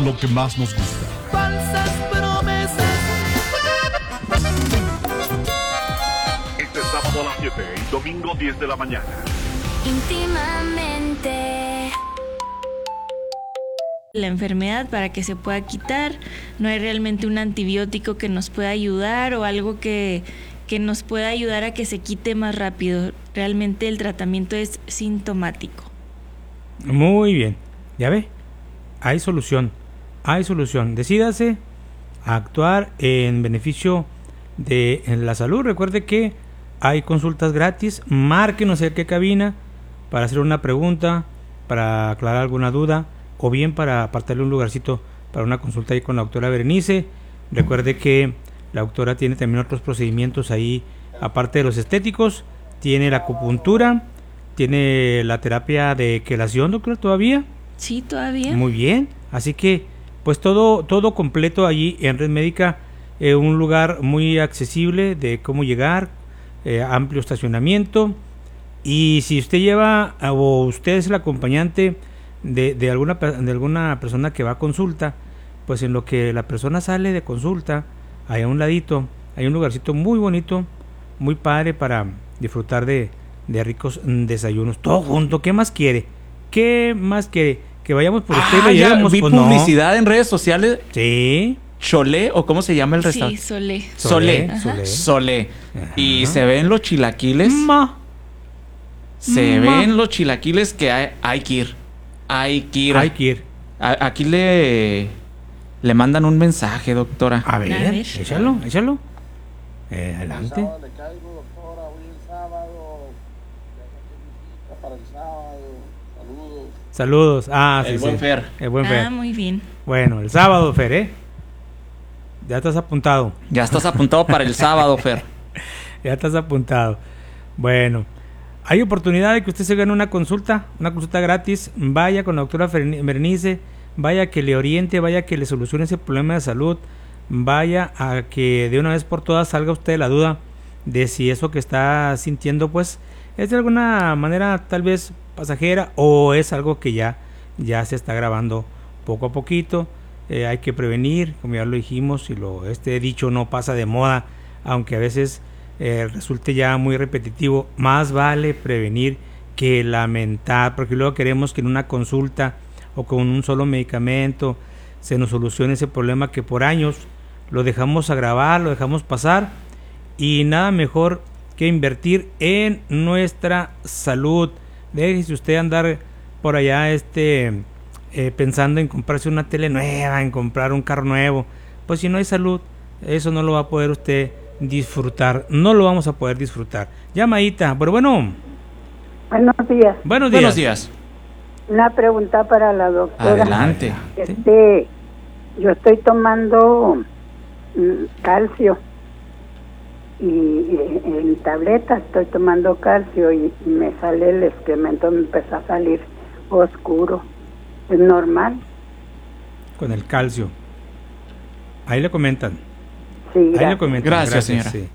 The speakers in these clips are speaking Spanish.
lo que más nos gusta. Falsas promesas. Este sábado a las 7 y domingo 10 de la mañana. Íntimamente. La enfermedad para que se pueda quitar, no hay realmente un antibiótico que nos pueda ayudar o algo que nos pueda ayudar a que se quite más rápido. Realmente el tratamiento es sintomático. Muy bien, ya ve, hay solución. Decídase a actuar en beneficio de la salud. Recuerde que hay consultas gratis. Márquenos a qué cabina para hacer una pregunta, para aclarar alguna duda o bien para apartarle un lugarcito para una consulta ahí con la doctora Berenice. Recuerde que la doctora tiene también otros procedimientos ahí, aparte de los estéticos. Tiene la acupuntura, tiene la terapia de quelación, doctora, ¿todavía? Sí, todavía. Muy bien, así que pues todo completo allí en Red Médica, un lugar muy accesible de cómo llegar, amplio estacionamiento. Y si usted lleva o usted es el acompañante de alguna persona que va a consulta, pues en lo que la persona sale de consulta, ahí a un ladito hay un lugarcito muy bonito, muy padre para disfrutar de ricos desayunos, todo junto. ¿Qué más quiere? Que vayamos por usted y lo llevemos. Vi pues publicidad no. en redes sociales. Sí. Cholé, o cómo se llama el restaurante. Sí, Solé. Ajá. Y se ven los chilaquiles. Ven los chilaquiles que hay que ir. Hay que ir. Aquí le mandan un mensaje, doctora. A ver. Échalo. Adelante. Le caigo, doctora, hoy el sábado. Ya saqué mi cita para el sábado. Saludos. Saludos. El buen Fer. El buen Fer. Muy bien. Bueno, el sábado, Fer, Ya estás apuntado. Ya estás apuntado para el sábado, Fer. Ya estás apuntado. Bueno, hay oportunidad de que usted se gane una consulta gratis. Vaya con la doctora Berenice, vaya que le oriente, vaya que le solucione ese problema de salud, vaya a que de una vez por todas salga usted de la duda de si eso que está sintiendo pues es de alguna manera tal vez pasajera o es algo que ya se está agravando poco a poquito. Hay que prevenir, como ya lo dijimos, y este dicho no pasa de moda, aunque a veces resulte ya muy repetitivo. Más vale prevenir que lamentar, porque luego queremos que en una consulta o con un solo medicamento se nos solucione ese problema que por años lo dejamos agravar, lo dejamos pasar, y nada mejor que invertir en nuestra salud. Déjese usted andar por allá pensando en comprarse una tele nueva, en comprar un carro nuevo. Pues si no hay salud, eso no lo va a poder usted disfrutar, no lo vamos a poder disfrutar. Llamadita, pero bueno. Buenos días. Buenos días. Una pregunta para la doctora. Adelante. Yo estoy tomando calcio y en tabletas estoy tomando calcio y me sale el excremento, me empezó a salir oscuro. ¿Es normal? Con el calcio. Ahí le comentan. Sí, Ahí le comentan. Gracias, señora. Sí.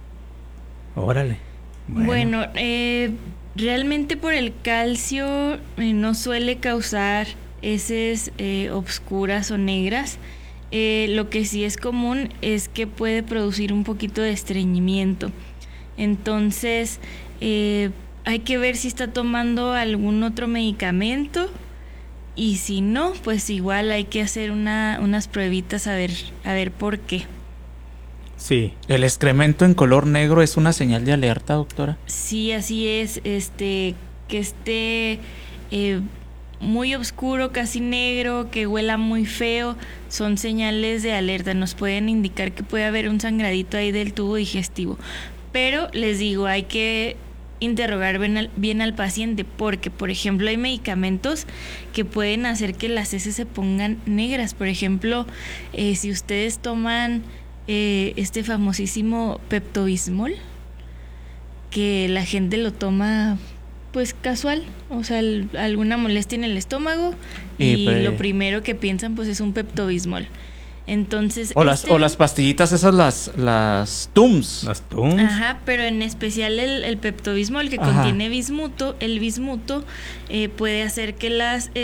Órale. Bueno, realmente por el calcio no suele causar heces obscuras o negras. Lo que sí es común es que puede producir un poquito de estreñimiento. Entonces, hay que ver si está tomando algún otro medicamento. Y si no, pues igual hay que hacer unas pruebitas a ver por qué. Sí. ¿El excremento en color negro es una señal de alerta, doctora? Sí, así es. Que esté muy oscuro, casi negro, que huela muy feo, son señales de alerta. Nos pueden indicar que puede haber un sangradito ahí del tubo digestivo. Pero les digo, hay que interrogar bien al paciente, porque por ejemplo hay medicamentos que pueden hacer que las heces se pongan negras. Por ejemplo, si ustedes toman este famosísimo Pepto-Bismol, que la gente lo toma pues casual, o sea, alguna molestia en el estómago y lo primero que piensan pues es un Pepto-Bismol. Entonces, o las pastillitas esas, las Tums. Las Tums. Ajá, pero en especial el Pepto-Bismol, que contiene bismuto. El bismuto puede hacer que las